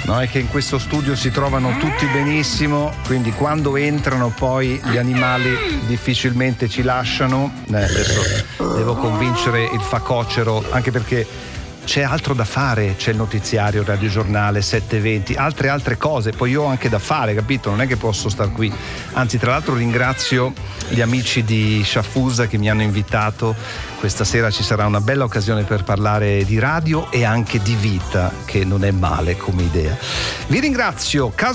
no? È che in questo studio si trovano tutti benissimo, quindi quando entrano poi gli animali difficilmente ci lasciano. Adesso devo convincere il facocero, anche perché c'è altro da fare, c'è il notiziario, il radiogiornale 7:20, altre cose, poi io ho anche da fare, capito? Non è che posso star qui. Anzi, tra l'altro ringrazio gli amici di Sciafusa che mi hanno invitato. Questa sera ci sarà una bella occasione per parlare di radio e anche di vita, che non è male come idea. Vi ringrazio.